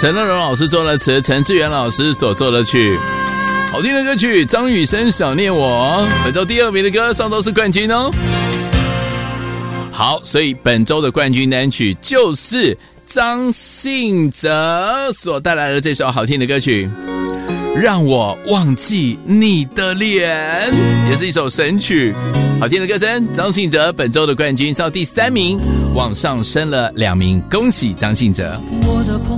陈乐融老师做了词，陈志远老师所做的曲。好听的歌曲，张雨生想念我，本周第2名的歌，上周是冠军哦。好，所以本周的冠军单曲就是张信哲所带来的这首好听的歌曲，让我忘记你的脸，也是一首神曲。好听的歌声，张信哲本周的冠军到第3名，往上升了2名，恭喜张信哲。